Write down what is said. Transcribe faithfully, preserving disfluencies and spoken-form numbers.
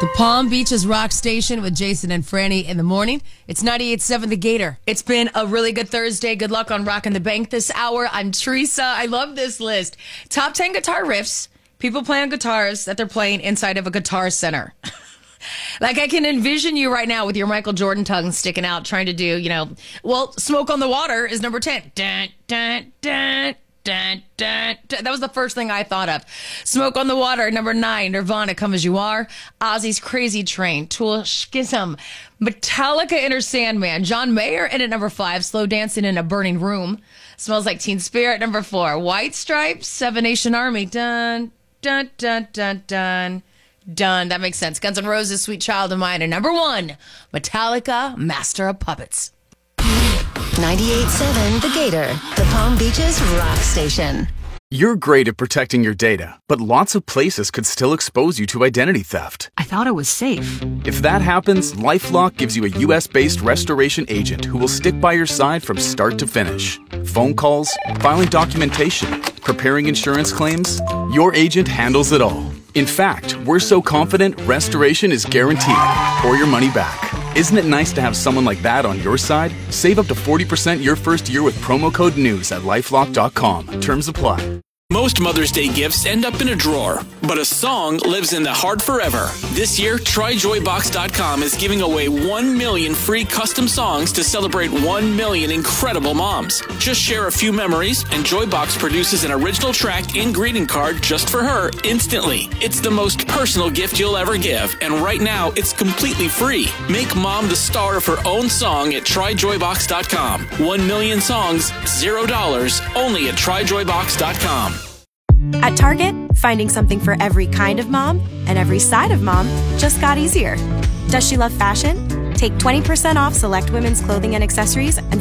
The Palm Beaches Rock Station with Jason and Franny in the morning. It's ninety-eight point seven The Gator. It's been a really good Thursday. Good luck on Rockin' the Bank this hour. I'm Teresa. I love this list. Top ten guitar riffs. People play on guitars that they're playing inside of a guitar center. Like, I can envision you right now with your Michael Jordan tongue sticking out trying to do, you know, well, Smoke on the Water is number ten. Dun, dun, dun. Dun, dun, dun. That was the first thing I thought of. Smoke on the Water, number nine. Nirvana, Come As You Are. Ozzy's Crazy Train. Tool, Schism. Metallica, Enter Sandman. John Mayer in at number five. Slow Dancing in a Burning Room. Smells Like Teen Spirit, number four. White Stripes, Seven Nation Army. Dun, dun, dun, dun, dun. Done. That makes sense. Guns N' Roses, Sweet Child of Mine. And number one, Metallica, Master of Puppets. ninety-eight point seven The Gator, the Palm Beaches Rock Station. You're great at protecting your data, but lots of places could still expose you to identity theft. I thought it was safe. If that happens, LifeLock gives you a U S-based restoration agent who will stick by your side from start to finish. Phone calls, filing documentation, preparing insurance claims, your agent handles it all. In fact, we're so confident restoration is guaranteed or your money back. Isn't it nice to have someone like that on your side? Save up to forty percent your first year with promo code NEWS at lifelock dot com. Terms apply. Most Mother's Day gifts end up in a drawer, but a song lives in the heart forever. This year, try joy box dot com is giving away one million free custom songs to celebrate one million incredible moms. Just share a few memories, and Joybox produces an original track and greeting card just for her instantly. It's the most personal gift you'll ever give, and right now, it's completely free. Make mom the star of her own song at try joy box dot com. One million songs, zero dollars, only at try joy box dot com. At Target, finding something for every kind of mom and every side of mom just got easier. Does she love fashion? Take twenty percent off select women's clothing and accessories and